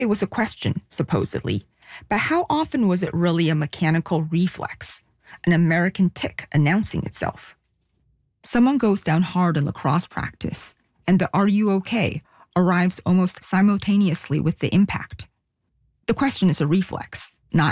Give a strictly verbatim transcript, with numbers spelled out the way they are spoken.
It was a question, supposedly, but how often was it really a mechanical reflex, an American tic announcing itself? Someone goes down hard in lacrosse practice, and the "Are you okay?" arrives almost simultaneously with the impact. The question is a reflex.